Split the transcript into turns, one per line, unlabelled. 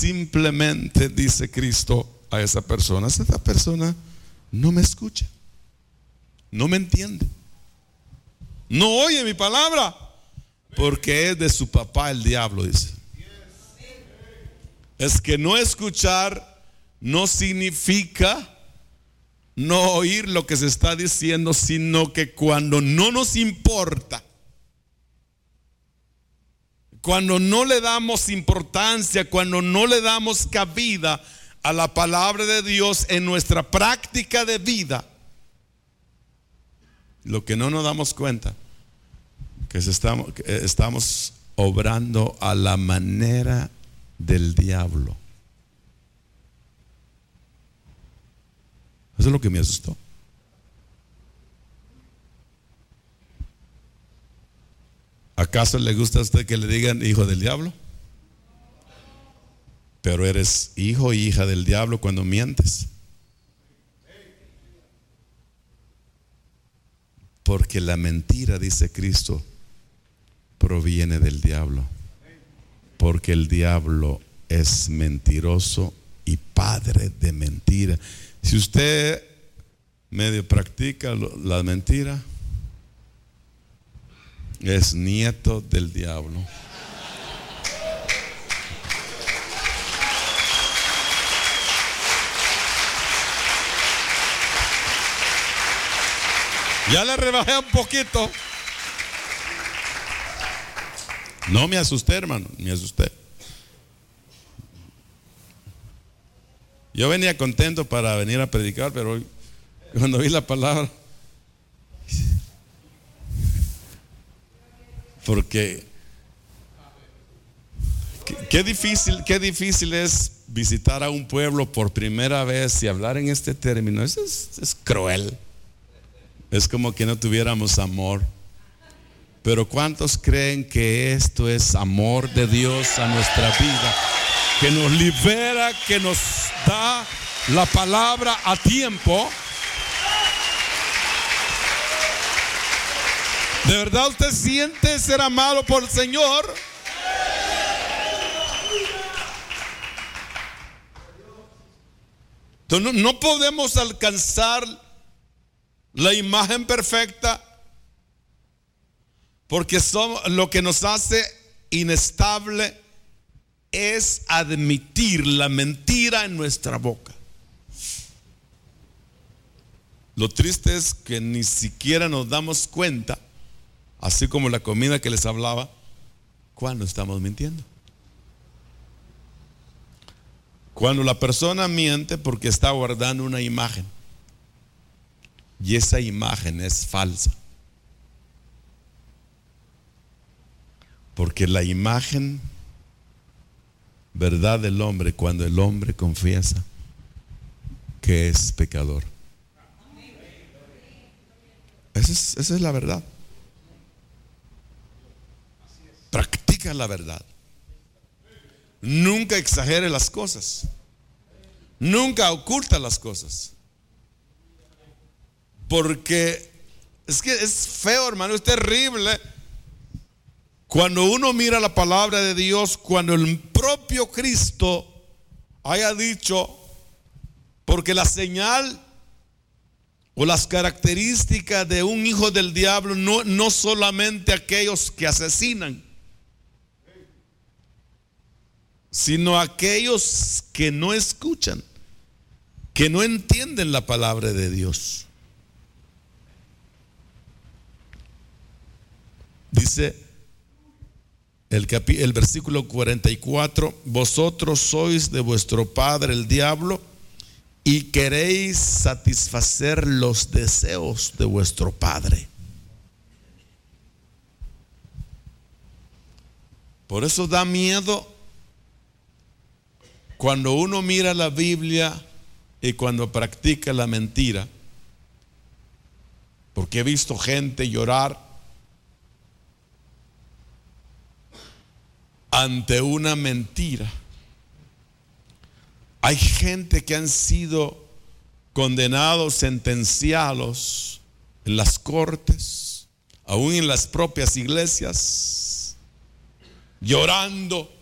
simplemente dice Cristo a esa persona no me escucha, no me entiende, no oye mi palabra, porque es de su papá el diablo, dice. Es que no escuchar no significa no oír lo que se está diciendo, sino que cuando no nos importa, cuando no le damos importancia, cuando no le damos cabida a la palabra de Dios en nuestra práctica de vida, lo que no nos damos cuenta, que estamos obrando a la manera del diablo. Eso es lo que me asustó. ¿Acaso le gusta a usted que le digan hijo del diablo? Pero eres hijo y hija del diablo cuando mientes. Porque la mentira, dice Cristo, proviene del diablo. Porque el diablo es mentiroso y padre de mentira. Si usted medio practica la mentira, es nieto del diablo. Ya le rebajé un poquito. No me asusté, hermano, me asusté. Yo venía contento para venir a predicar, pero hoy, cuando vi la palabra, porque qué difícil es visitar a un pueblo por primera vez y hablar en este término. Eso es cruel. Es como que no tuviéramos amor. Pero ¿cuántos creen que esto es amor de Dios a nuestra vida? Que nos libera, que nos da la palabra a tiempo. ¿De verdad usted siente ser amado por el Señor? Entonces no podemos alcanzar la imagen perfecta, porque lo que nos hace inestable es admitir la mentira en nuestra boca. Lo triste es que ni siquiera nos damos cuenta, así como la comida que les hablaba, cuando estamos mintiendo. Cuando la persona miente porque está guardando una imagen y esa imagen es falsa. Porque la imagen, verdad del hombre, cuando el hombre confiesa que es pecador. Esa es la verdad. Practica la verdad. Nunca exagere las cosas. Nunca oculta las cosas. Porque es que es feo, hermano, es terrible cuando uno mira la palabra de Dios, cuando el propio Cristo haya dicho, porque la señal o las características de un hijo del diablo no solamente aquellos que asesinan, sino aquellos que no escuchan, que no entienden la palabra de Dios. Dice el versículo 44: vosotros sois de vuestro padre el diablo y queréis satisfacer los deseos de vuestro padre. Por eso da miedo cuando uno mira la Biblia y cuando practica la mentira, porque he visto gente llorar ante una mentira. Hay gente que han sido condenados, sentenciados en las cortes, aún en las propias iglesias, llorando